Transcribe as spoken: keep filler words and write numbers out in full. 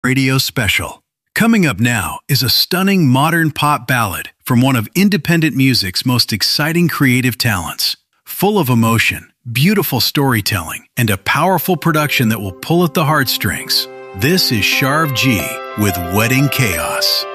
Radio special. Coming up now is a stunning modern pop ballad from one of independent music's most exciting creative talents. Full of emotion, beautiful storytelling, and a powerful production that will pull at the heartstrings. This is Sharv G with Wedding Chaos.